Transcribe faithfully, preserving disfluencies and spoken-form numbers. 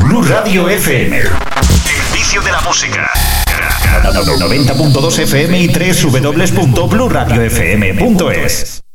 Blue Radio F M. El vicio de la música. noventa punto dos F M y doble u doble u doble u punto blue radio f m punto es.